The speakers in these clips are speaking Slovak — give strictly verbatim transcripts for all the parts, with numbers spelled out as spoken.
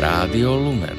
Rádio Lumen.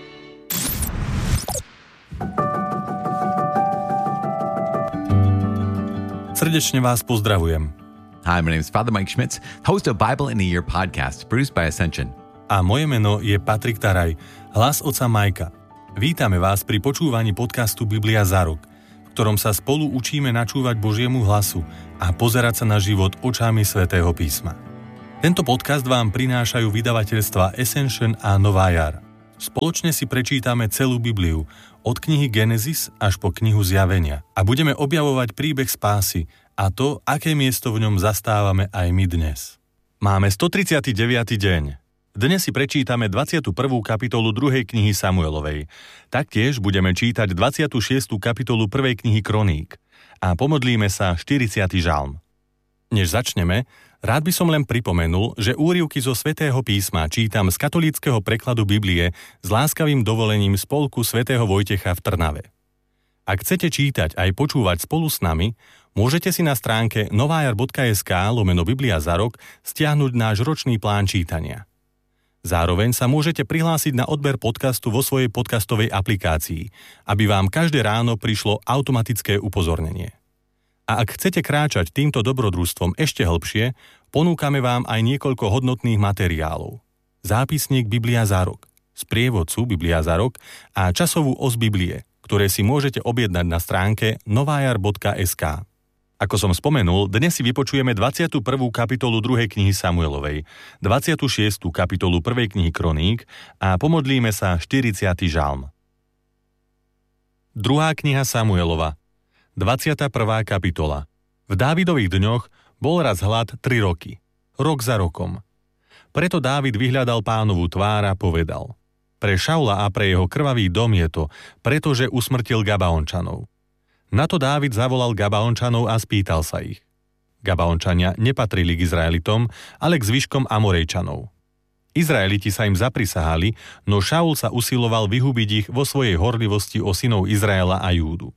Srdečne vás pozdravujem. Hi, my name is Father Mike Schmitz, host of Bible in a Year podcast, produced by Ascension. A moje meno je Patrik Taraj, hlas otca Majka. Vítame vás pri počúvaní podcastu Biblia za rok, v ktorom sa spolu učíme načúvať Božiemu hlasu a pozerať sa na život očami Svätého písma. Tento podcast vám prinášajú vydavateľstva Ascension a Nová jar. Spoločne si prečítame celú Bibliu, od knihy Genesis až po knihu Zjavenia a budeme objavovať príbeh spásy a to, aké miesto v ňom zastávame aj my dnes. Máme stotridsiaty deviaty deň. Dnes si prečítame dvadsiatu prvú kapitolu druhej knihy Samuelovej. Taktiež budeme čítať dvadsiatu šiestú kapitolu prvej knihy Kroník a pomodlíme sa štyridsiaty žalm. Než začneme, rád by som len pripomenul, že úryvky zo Svätého písma čítam z katolíckeho prekladu Biblie s láskavým dovolením Spolku svätého Vojtecha v Trnave. Ak chcete čítať aj počúvať spolu s nami, môžete si na stránke novajar bodka es ká lomeno Biblia za rok stiahnuť náš ročný plán čítania. Zároveň sa môžete prihlásiť na odber podcastu vo svojej podcastovej aplikácii, aby vám každé ráno prišlo automatické upozornenie. A ak chcete kráčať týmto dobrodružstvom ešte hlbšie, ponúkame vám aj niekoľko hodnotných materiálov. Zápisník Biblia za rok, sprievodcu Biblia za rok a časovú os Biblie, ktoré si môžete objednať na stránke novajar bodka es ká. Ako som spomenul, dnes si vypočujeme dvadsiatu prvú kapitolu druhej knihy Samuelovej, dvadsiatu šiestú kapitolu prvej knihy Kroník a pomodlíme sa štyridsiaty žalm. Druhá kniha Samuelova, dvadsiata prvá kapitola. V Dávidových dňoch bol raz hlad tri roky, rok za rokom. Preto Dávid vyhľadal Pánovu tvár a povedal: Pre Šaula a pre jeho krvavý dom je to, pretože usmrtil Gabaončanov. Na to Dávid zavolal Gabaončanov a spýtal sa ich. Gabaončania nepatrili k Izraelitom, ale k zvyškom Amorejčanov. Izraeliti sa im zaprisahali, no Šaul sa usiloval vyhubiť ich vo svojej horlivosti o synov Izraela a Júdu.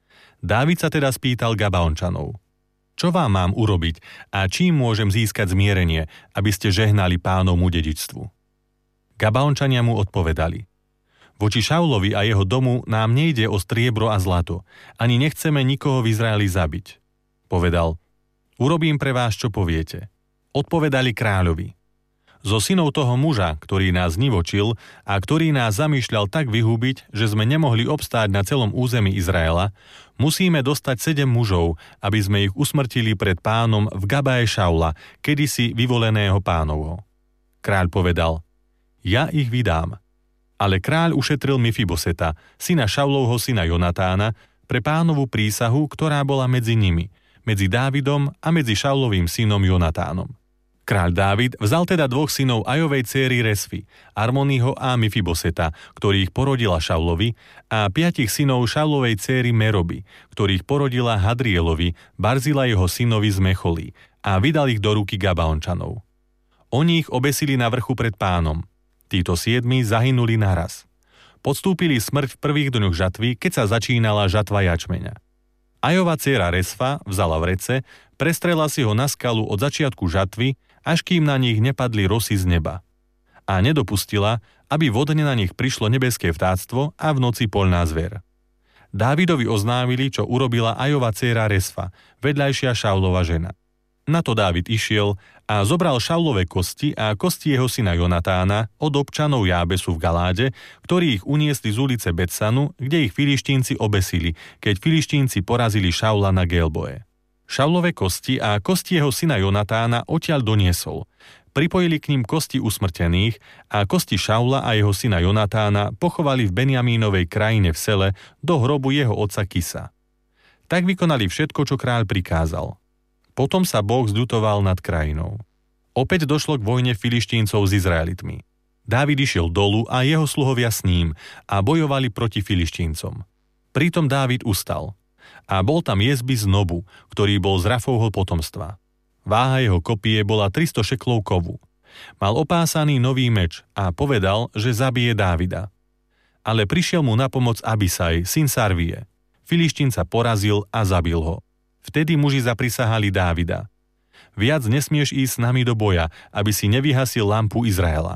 Dávid sa teda spýtal Gabaončanov: Čo vám mám urobiť a čím môžem získať zmierenie, aby ste žehnali Pánovmu dedičstvu? Gabaončania mu odpovedali: Voči Šaulovi a jeho domu nám nejde o striebro a zlato, ani nechceme nikoho v Izraeli zabiť. Povedal: Urobím pre vás, čo poviete. Odpovedali kráľovi: Zo synov toho muža, ktorý nás nivočil a ktorý nás zamýšľal tak vyhubiť, že sme nemohli obstáť na celom území Izraela, musíme dostať sedem mužov, aby sme ich usmrtili pred pánom v Gabae Šaula, kedysi vyvoleného pánovho. Kráľ povedal: Ja ich vydám. Ale kráľ ušetril Mefiboseta, syna Šaulovho syna Jonatána, pre pánovu prísahu, ktorá bola medzi nimi, medzi Dávidom a medzi Šaulovým synom Jonatánom. Kráľ Dávid vzal teda dvoch synov Ajovej céry Resfy, Armoniho a Mefiboseta, ktorých porodila Šaulovi, a piatich synov Šaulovej céry Meroby, ktorých porodila Hadrielovi, Barzila jeho synovi z Mecholí, a vydal ich do ruky Gabaončanov. Oni ich obesili na vrchu pred pánom. Títo siedmi zahynuli naraz. Podstúpili smrť v prvých dňoch žatvy, keď sa začínala žatva jačmeňa. Ajova dcéra Resfa vzala vrece, prestrela si ho na skalu od začiatku žatvy, až kým na nich nepadli rosy z neba. A nedopustila, aby vodne na nich prišlo nebeské vtáctvo a v noci poľná zver. Dávidovi oznámili, čo urobila Ajova dcéra Resfa, vedľajšia Šaulova žena. Na to Dávid išiel a zobral Šaulove kosti a kosti jeho syna Jonatána od občanov Jábesu v Galáde, ktorí ich uniesli z ulice Betsanu, kde ich Filištínci obesili, keď Filištínci porazili Šaula na Gelboe. Šaulove kosti a kosti jeho syna Jonatána odtiaľ doniesol. Pripojili k ním kosti usmrtených a kosti Šaula a jeho syna Jonatána pochovali v Benjamínovej krajine v Sele do hrobu jeho otca Kisa. Tak vykonali všetko, čo kráľ prikázal. Potom sa Boh zľutoval nad krajinou. Opäť došlo k vojne Filištíncov s Izraelitmi. Dávid išiel dolu a jeho sluhovia s ním a bojovali proti Filištíncom. Pritom Dávid ustal. A bol tam Jezby z Nobu, ktorý bol z Rafovho potomstva. Váha jeho kopie bola tristo šeklov kovu. Mal opásaný nový meč a povedal, že zabije Dávida. Ale prišiel mu na pomoc Abisaj, syn Sarvie. Filištínca porazil a zabil ho. Vtedy muži zaprisahali Dávida: Viac nesmieš ísť s nami do boja, aby si nevyhasil lampu Izraela.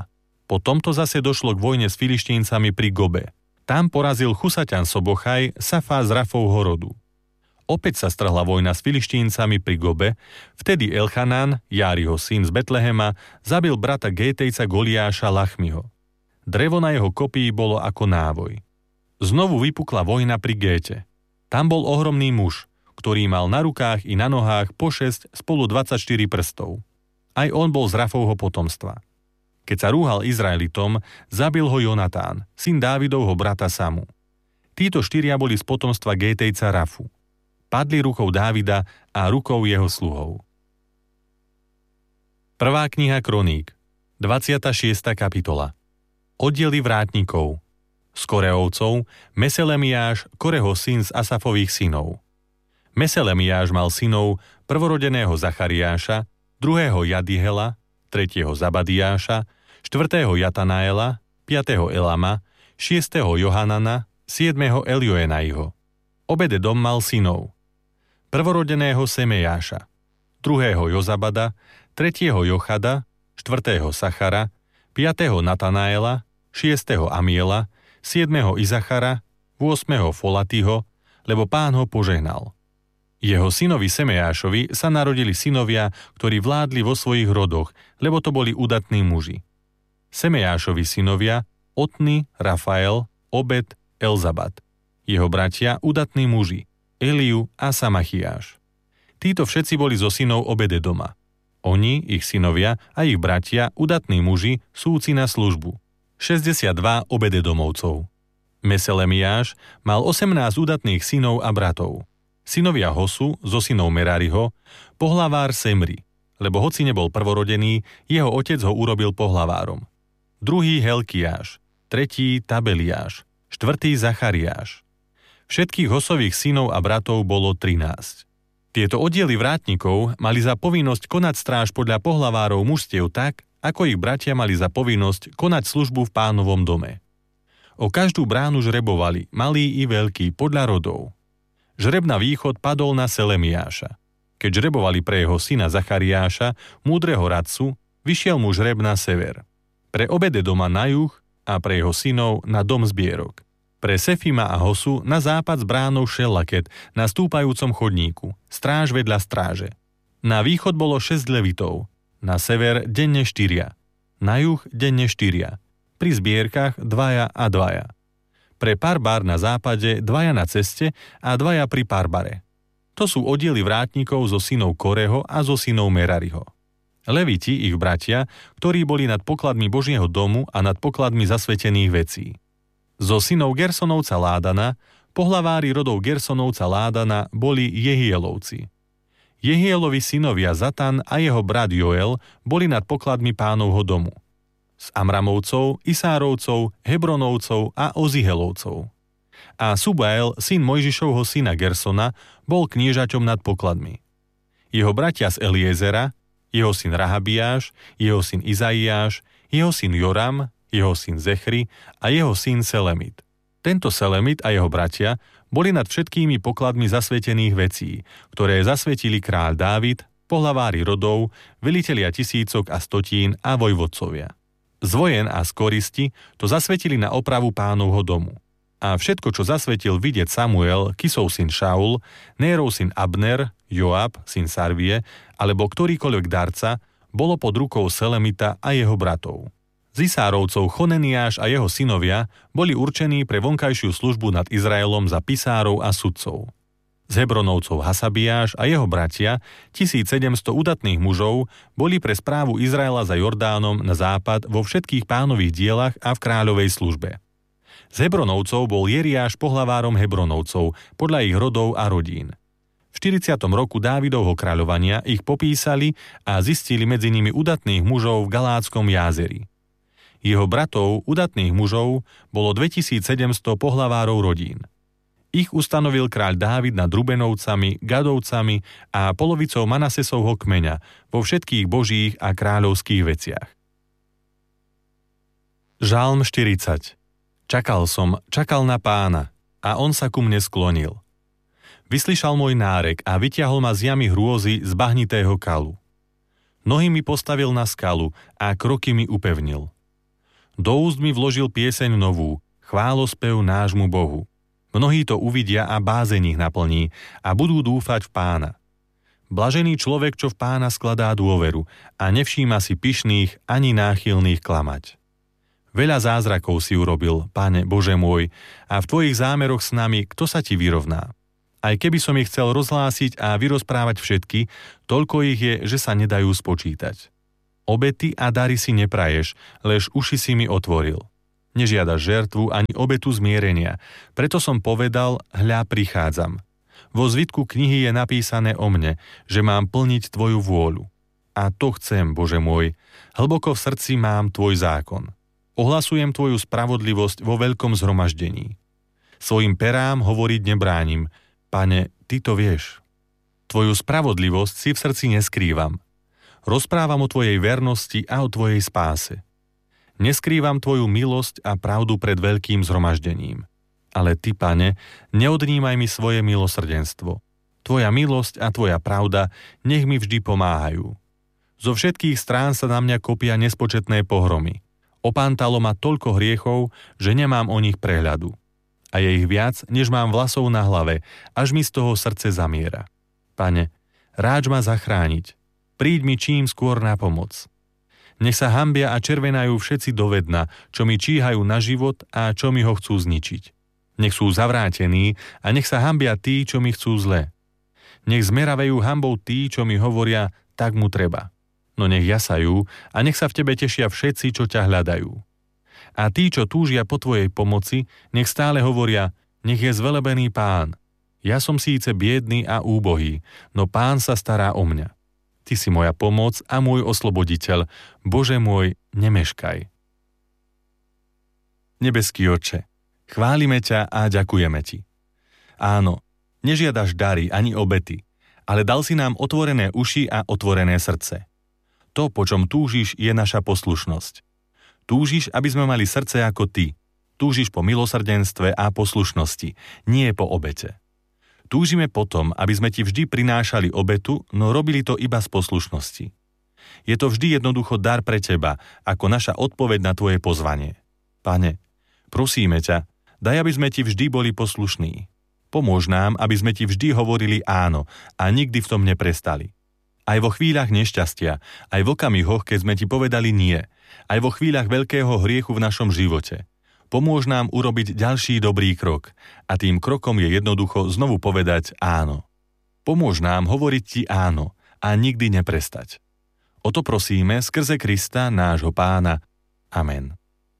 Po tomto zase došlo k vojne s Filištíncami pri Gobe. Tam porazil Chusaťan Sobochaj Safa z Rafovho rodu. Opäť sa strhla vojna s Filištíncami pri Gobe, vtedy Elchanán, Járiho syn z Betlehema, zabil brata Gétejca Goliáša Lachmiho. Drevo na jeho kopii bolo ako návoj. Znovu vypukla vojna pri Géte. Tam bol ohromný muž, ktorý mal na rukách i na nohách po šesť spolu dvadsaťštyri prstov. Aj on bol z Rafovho potomstva. Keď sa rúhal Izraelitom, zabil ho Jonatán, syn Dávidovho brata Samu. Títo štyria boli z potomstva Gétejca Rafu. Padli rukou Dávida a rukou jeho sluhov. Prvá kniha Kroník, dvadsiata šiesta kapitola. Oddiely vrátnikov. Z Koreovcov Meselemiáš, Koreho syn z Asafových synov. Meselemiáš mal synov prvorodeného Zachariáša, druhého Jadihela, tretieho Zabadiáša, štvrtého Jatanaela, piatého Elama, šiestého Johanana, siedmeho Elioenaiho. Obededom mal synov prvorodeného Semejáša, druhého Jozabada, tretieho Jochada, štvrtého Sachara, piatého Natanaela, šiestého Amiela, siedmeho Izachara, ôsmeho Folatiho, lebo Pán ho požehnal. Jeho synovi Semejášovi sa narodili synovia, ktorí vládli vo svojich rodoch, lebo to boli udatní muži. Semejášovi synovia Otni, Rafael, Obed, Elzabad. Jeho bratia udatní muži Eliu a Samachiáš. Títo všetci boli zo synov Obededoma. Oni, ich synovia a ich bratia, udatní muži, súci na službu. šesťdesiatdva Obededomovcov. Meselemiáš mal osemnásť udatných synov a bratov. Synovia Hosu, zo synov Merariho, pohlavár Semri, lebo hoci nebol prvorodený, jeho otec ho urobil pohlavárom. Druhý Helkiáš, tretí Tabeliáš, štvrtý Zachariáš. Všetkých Hosových synov a bratov bolo trinásť. Tieto oddiely vrátnikov mali za povinnosť konať stráž podľa pohlavárov mužstiev tak, ako ich bratia mali za povinnosť konať službu v Pánovom dome. O každú bránu žrebovali, malí i veľkí, podľa rodov. Žreb na východ padol na Selemiáša. Keď žrebovali pre jeho syna Zachariáša, múdreho radcu, vyšiel mu žreb na sever. Pre Obededoma na juh a pre jeho synov na dom zbierok. Pre Sefima a Hosu na západ s bránou Šelaket na stúpajúcom chodníku, stráž vedľa stráže. Na východ bolo šesť levitov, na sever denne štyria, na juh denne štyria, pri zbierkach dvaja a dvaja. Pre Parbar na západe dvaja na ceste a dvaja pri Parbare. To sú oddiely vrátnikov zo synov Koreho a zo synov Merariho. Leviti, ich bratia, ktorí boli nad pokladmi Božieho domu a nad pokladmi zasvetených vecí. Zo synov Gersonovca Ládana, pohlavári rodov Gersonovca Ládana boli Jehielovci. Jehielovi synovia Zatan a jeho brat Joel boli nad pokladmi Pánovho domu. Z Amramovcov, Isárovcov, Hebronovcov a Ozihelovcov. A Subael, syn Mojžišovho syna Gersona, bol kniežaťom nad pokladmi. Jeho bratia z Eliezera, jeho syn Rahabiáš, jeho syn Izaiáš, jeho syn Joram, jeho syn Zechri a jeho syn Selemit. Tento Selemit a jeho bratia boli nad všetkými pokladmi zasvetených vecí, ktoré zasvetili kráľ Dávid, pohlavári rodov, velitelia tisícok a stotín a vojvodcovia. Z vojen a z koristi to zasvetili na opravu Pánovho domu. A všetko, čo zasvetil vidieť Samuel, Kisov syn Šaul, Nérov syn Abner, Joab, syn Sarvie, alebo ktorýkoľvek darca, bolo pod rukou Selemita a jeho bratov. Z Isárovcov Choneniáš a jeho synovia boli určení pre vonkajšiu službu nad Izraelom za pisárov a sudcov. Z Hebronovcov Hasabiáš a jeho bratia, tisícsedemsto udatných mužov, boli pre správu Izraela za Jordánom na západ vo všetkých Pánových dielach a v kráľovej službe. Z Hebronovcov bol Jeriáš pohlavárom Hebronovcov podľa ich rodov a rodín. V štyridsiatom roku Dávidovho kráľovania ich popísali a zistili medzi nimi udatných mužov v Galátskom jázeri. Jeho bratov, udatných mužov, bolo dvetisícsedemsto pohlavárov rodín. Ich ustanovil kráľ Dávid nad Rubenovcami, Gadovcami a polovicou Manasesovho kmeňa vo všetkých božích a kráľovských veciach. Žalm štyridsať. Čakal som, čakal na Pána, a on sa ku mne sklonil. Vyslyšal môj nárek a vyťahol ma z jamy hrôzy z bahnitého kalu. Nohy mi postavil na skalu a kroky mi upevnil. Do úst mi vložil pieseň novú, chválospev nášmu Bohu. Mnohí to uvidia a bázeň ich naplní a budú dúfať v Pána. Blažený človek, čo v Pána skladá dôveru a nevšíma si pyšných ani náchylných klamať. Veľa zázrakov si urobil, Pane Bože môj, a v tvojich zámeroch s nami kto sa ti vyrovná? Aj keby som ich chcel rozhlásiť a vyrozprávať všetky, toľko ich je, že sa nedajú spočítať. Obety a dary si nepraješ, lež uši si mi otvoril. Nežiadaš žertvu ani obetu zmierenia, preto som povedal, hľa prichádzam. Vo zvitku knihy je napísané o mne, že mám plniť tvoju vôľu. A to chcem, Bože môj, hlboko v srdci mám tvoj zákon. Ohlasujem tvoju spravodlivosť vo veľkom zhromaždení. Svojim perám hovoriť nebránim, Pane, ty to vieš. Tvoju spravodlivosť si v srdci neskrývam. Rozprávam o tvojej vernosti a o tvojej spáse. Neskrývam tvoju milosť a pravdu pred veľkým zhromaždením. Ale ty, Pane, neodnímaj mi svoje milosrdenstvo. Tvoja milosť a tvoja pravda nech mi vždy pomáhajú. Zo všetkých strán sa na mňa kopia nespočetné pohromy. Opántalo ma toľko hriechov, že nemám o nich prehľadu. A je ich viac, než mám vlasov na hlave, až mi z toho srdce zamiera. Pane, ráč ma zachrániť. Príď mi čím skôr na pomoc. Nech sa hanbia a červenajú všetci dovedna, čo mi číhajú na život a čo mi ho chcú zničiť. Nech sú zavrátení a nech sa hanbia tí, čo mi chcú zle. Nech zmeravejú hanbou tí, čo mi hovoria, tak mu treba. No nech jasajú a nech sa v tebe tešia všetci, čo ťa hľadajú. A tí, čo túžia po tvojej pomoci, nech stále hovoria, nech je zvelebený Pán. Ja som síce biedný a úbohý, no Pán sa stará o mňa. Ty si moja pomoc a môj osloboditeľ. Bože môj, nemeškaj. Nebeský Otče, chválime ťa a ďakujeme ti. Áno, nežiadaš dary ani obety, ale dal si nám otvorené uši a otvorené srdce. To, po čom túžiš, je naša poslušnosť. Túžiš, aby sme mali srdce ako ty. Túžiš po milosrdenstve a poslušnosti, nie po obete. Túžime potom, aby sme ti vždy prinášali obetu, no robili to iba z poslušnosti. Je to vždy jednoducho dar pre teba, ako naša odpoveď na tvoje pozvanie. Pane, prosíme ťa, daj, aby sme ti vždy boli poslušní. Pomôž nám, aby sme ti vždy hovorili áno a nikdy v tom neprestali. Aj vo chvíľach nešťastia, aj v okamihoch, keď sme ti povedali nie, aj vo chvíľach veľkého hriechu v našom živote. Pomôž nám urobiť ďalší dobrý krok a tým krokom je jednoducho znovu povedať áno. Pomôž nám hovoriť ti áno a nikdy neprestať. O to prosíme skrze Krista, nášho Pána. Amen.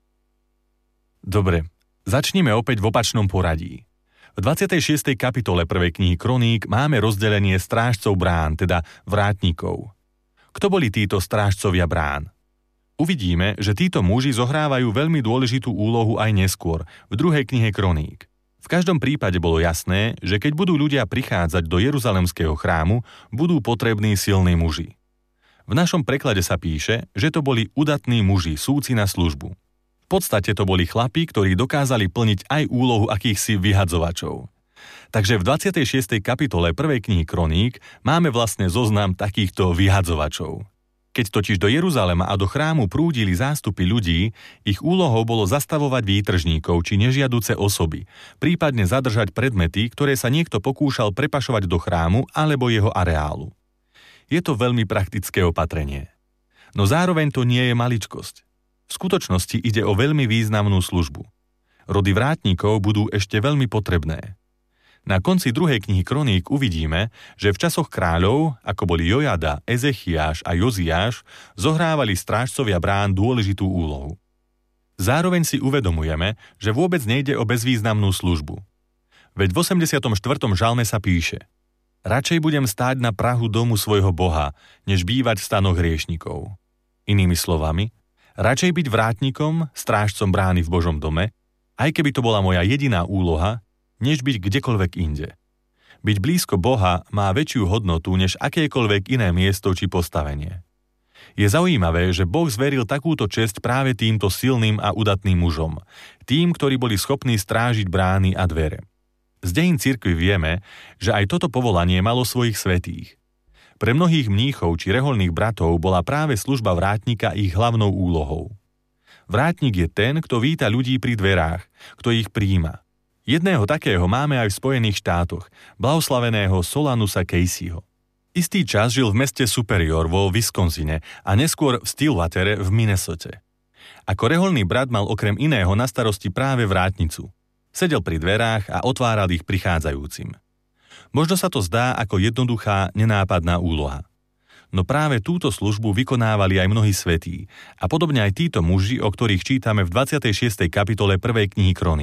Dobre, začnime opäť v opačnom poradí. V dvadsiatej šiestej kapitole prvej knihy Kroník máme rozdelenie strážcov brán, teda vrátnikov. Kto boli títo strážcovia brán? Uvidíme, že títo muži zohrávajú veľmi dôležitú úlohu aj neskôr, v druhej knihe Kroník. V každom prípade bolo jasné, že keď budú ľudia prichádzať do Jeruzalemského chrámu, budú potrební silní muži. V našom preklade sa píše, že to boli udatní muži, súci na službu. V podstate to boli chlapi, ktorí dokázali plniť aj úlohu akýchsi vyhadzovačov. Takže v dvadsiatej šiestej kapitole prvej knihy Kroník máme vlastne zoznam takýchto vyhadzovačov. Keď totiž do Jeruzalema a do chrámu prúdili zástupy ľudí, ich úlohou bolo zastavovať výtržníkov či nežiaduce osoby, prípadne zadržať predmety, ktoré sa niekto pokúšal prepašovať do chrámu alebo jeho areálu. Je to veľmi praktické opatrenie. No zároveň to nie je maličkosť. V skutočnosti ide o veľmi významnú službu. Rody vrátnikov budú ešte veľmi potrebné. Na konci druhej knihy Kroník uvidíme, že v časoch kráľov, ako boli Jojada, Ezechiáš a Joziáš, zohrávali strážcovia brán dôležitú úlohu. Zároveň si uvedomujeme, že vôbec nejde o bezvýznamnú službu. Veď v osemdesiatom štvrtom žalme sa píše: Radšej budem stáť na prahu domu svojho Boha, než bývať v stanoch hriešnikov. Inými slovami, radšej byť vrátnikom, strážcom brány v Božom dome, aj keby to bola moja jediná úloha, než byť kdekoľvek inde. Byť blízko Boha má väčšiu hodnotu než akékoľvek iné miesto či postavenie. Je zaujímavé, že Boh zveril takúto česť práve týmto silným a udatným mužom, tým, ktorí boli schopní strážiť brány a dvere. Z dejín cirkvi vieme, že aj toto povolanie malo svojich svätých. Pre mnohých mníchov či reholných bratov bola práve služba vrátnika ich hlavnou úlohou. Vrátnik je ten, kto víta ľudí pri dverách, kto ich prijíma. Jedného takého máme aj v Spojených štátoch, blahoslaveného Solanusa Caseyho. Istý čas žil v meste Superior vo Wisconsine a neskôr v Stillwatere v Minnesote. Ako reholný brat mal okrem iného na starosti práve vrátnicu. Sedel pri dverách a otváral ich prichádzajúcim. Možno sa to zdá ako jednoduchá, nenápadná úloha. No práve túto službu vykonávali aj mnohí svätí a podobne aj títo muži, o ktorých čítame v dvadsiatej šiestej kapitole prvej knihy Kroník.